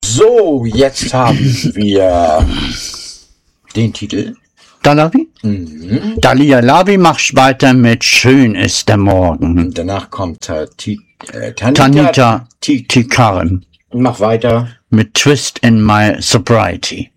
So, jetzt haben wir den Titel. Dalavi? Dalia Lavi macht weiter mit Schön ist der Morgen. Und danach kommt Tanita Tikarim. Mach weiter. Mit Twist in My Sobriety.